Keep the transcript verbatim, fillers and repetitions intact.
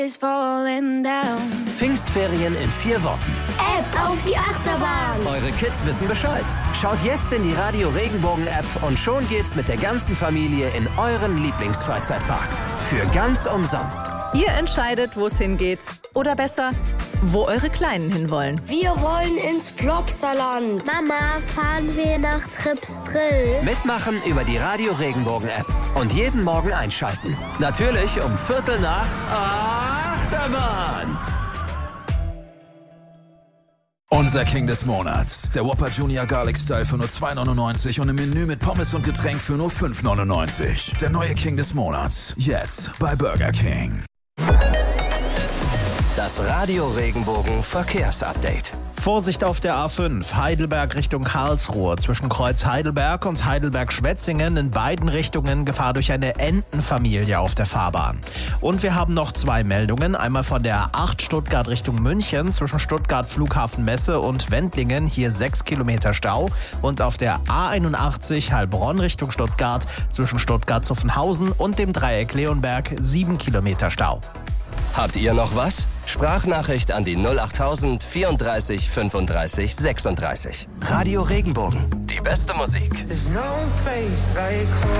is falling down. Pfingstferien in vier Worten. App auf die Achterbahn. Eure Kids wissen Bescheid. Schaut jetzt in die Radio Regenbogen App und schon geht's mit der ganzen Familie in euren Lieblingsfreizeitpark. Für ganz umsonst. Ihr entscheidet, wo es hingeht. Oder besser, wo eure Kleinen hinwollen. Wir wollen ins Plopsaland. Mama, fahren wir nach Trips Drill? Mitmachen über die Radio Regenbogen App. Und jeden Morgen einschalten. Natürlich um Viertel nach Achterbahn. Unser King des Monats. Der Whopper Junior Garlic Style für nur zwei neunundneunzig und im Menü mit Pommes und Getränk für nur fünf neunundneunzig. Der neue King des Monats. Jetzt bei Burger King. Das Radio Regenbogen Verkehrsupdate. Vorsicht auf der A fünf, Heidelberg Richtung Karlsruhe. Zwischen Kreuz Heidelberg und Heidelberg-Schwetzingen in beiden Richtungen Gefahr durch eine Entenfamilie auf der Fahrbahn. Und wir haben noch zwei Meldungen. Einmal von der A acht Stuttgart Richtung München zwischen Stuttgart Flughafen Messe und Wendlingen. Hier sechs Kilometer Stau. Und auf der A einundachtzig Heilbronn Richtung Stuttgart zwischen Stuttgart-Zuffenhausen und dem Dreieck Leonberg sieben Kilometer Stau. Habt ihr noch was? Sprachnachricht an die null achttausend vierunddreißig fünfunddreißig sechsunddreißig. Radio Regenbogen. Die beste Musik.